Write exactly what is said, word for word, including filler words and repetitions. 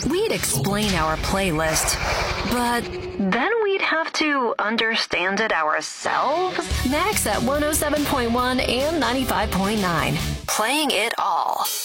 We'd explain our playlist, but then we'd have to understand it ourselves. Max at one oh seven point one and ninety-five point nine. Playing it all.